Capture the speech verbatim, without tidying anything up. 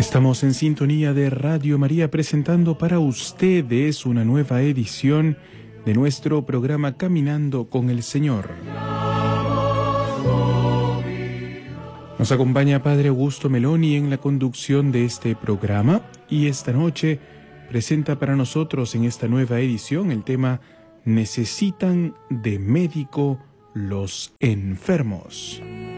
Estamos en sintonía de Radio María presentando para ustedes una nueva edición de nuestro programa Caminando con el Señor. Nos acompaña Padre Augusto Meloni en la conducción de este programa y esta noche presenta para nosotros en esta nueva edición el tema ¿Necesitan de médico los enfermos?